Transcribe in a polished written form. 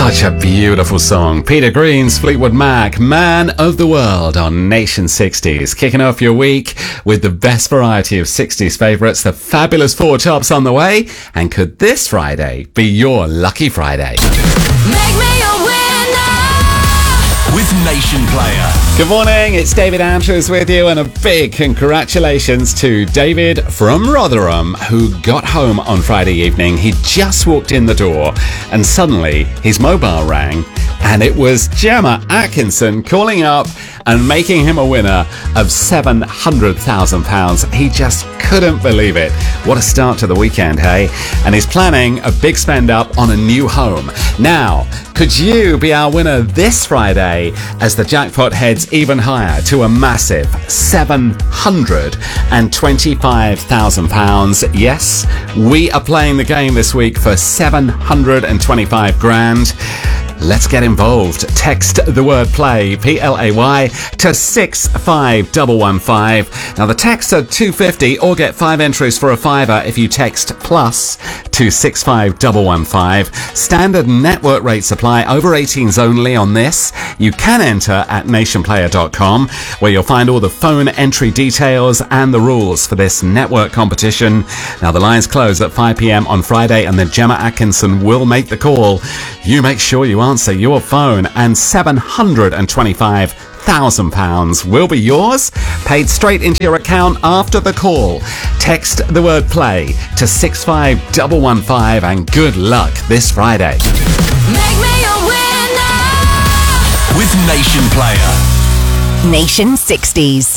Such a beautiful song. Peter Green's Fleetwood Mac, Man of the World on Nation 60s. Kicking off your week with the best variety of 60s favourites, the fabulous Four Tops on the way. And could this Friday be your lucky Friday? Make me a winner with Nation Player. Good morning, it's David Andrews with you, and a big congratulations to David from Rotherham, who got home on Friday evening. He just walked in the door and suddenly his mobile rang, and it was Gemma Atkinson calling up and making him a winner of £700,000. He just couldn't believe it. What a start to the weekend, hey? And he's planning a big spend up on a new home. Now, could you be our winner this Friday as the jackpot heads even higher to a massive £725,000? Yes, we are playing the game this week for 725 grand. Let's get involved. Text the word play, PLAY, to 65115. Now the texts are $2.50 or get 5 entries for a fiver if you text plus to 65115. Standard network rates apply. Over 18s only on this. You can enter at nationplayer.com, where you'll find all the phone entry details and the rules for this network competition. Now the lines close at 5 p.m. on Friday, and then Gemma Atkinson will make the call. You make sure you answer your phone, and £725,000 will be yours, paid straight into your account after the call. Text the word play to 65115, and good luck this Friday. Make me a winner with Nation Player. Nation 60s.